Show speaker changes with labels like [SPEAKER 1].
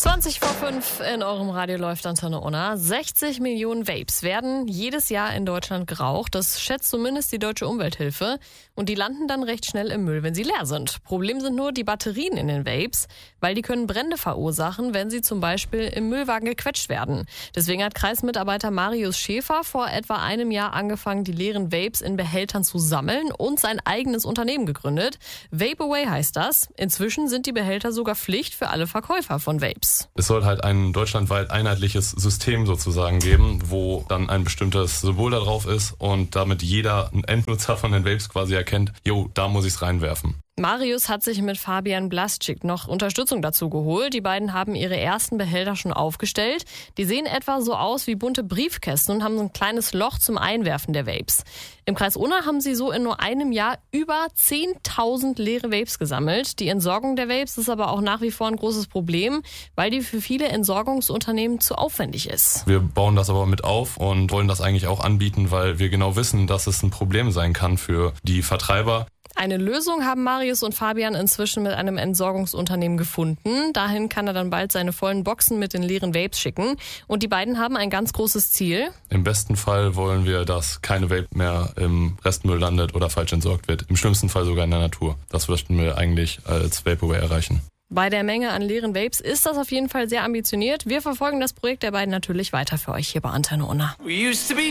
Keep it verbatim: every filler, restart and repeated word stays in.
[SPEAKER 1] zwanzig vor fünf in eurem Radio läuft Antenne Unna. sechzig Millionen Vapes werden jedes Jahr in Deutschland geraucht. Das schätzt zumindest die Deutsche Umwelthilfe. Und die landen dann recht schnell im Müll, wenn sie leer sind. Problem sind nur die Batterien in den Vapes, weil die können Brände verursachen, wenn sie zum Beispiel im Müllwagen gequetscht werden. Deswegen hat Kreismitarbeiter Marius Schäfer vor etwa einem Jahr angefangen, die leeren Vapes in Behältern zu sammeln und sein eigenes Unternehmen gegründet. Vape Away heißt das. Inzwischen sind die Behälter sogar Pflicht für alle Verkäufer von Vapes.
[SPEAKER 2] Es soll halt ein deutschlandweit einheitliches System sozusagen geben, wo dann ein bestimmtes Symbol da drauf ist und damit jeder Endnutzer von den Vapes quasi erkennt, jo, da muss ich's reinwerfen.
[SPEAKER 1] Marius hat sich mit Fabian Blasczyk noch Unterstützung dazu geholt. Die beiden haben ihre ersten Behälter schon aufgestellt. Die sehen etwa so aus wie bunte Briefkästen und haben so ein kleines Loch zum Einwerfen der Vapes. Im Kreis Unna haben sie so in nur einem Jahr über zehntausend leere Vapes gesammelt. Die Entsorgung der Vapes ist aber auch nach wie vor ein großes Problem, weil die für viele Entsorgungsunternehmen zu aufwendig ist.
[SPEAKER 2] Wir bauen das aber mit auf und wollen das eigentlich auch anbieten, weil wir genau wissen, dass es ein Problem sein kann für die Vertreiber.
[SPEAKER 1] Eine Lösung haben Marius und Fabian inzwischen mit einem Entsorgungsunternehmen gefunden. Dahin kann er dann bald seine vollen Boxen mit den leeren Vapes schicken. Und die beiden haben ein ganz großes Ziel.
[SPEAKER 2] Im besten Fall wollen wir, dass keine Vape mehr im Restmüll landet oder falsch entsorgt wird. Im schlimmsten Fall sogar in der Natur. Das möchten wir eigentlich als Vape Away erreichen.
[SPEAKER 1] Bei der Menge an leeren Vapes ist das auf jeden Fall sehr ambitioniert. Wir verfolgen das Projekt der beiden natürlich weiter für euch hier bei Antenne Unna.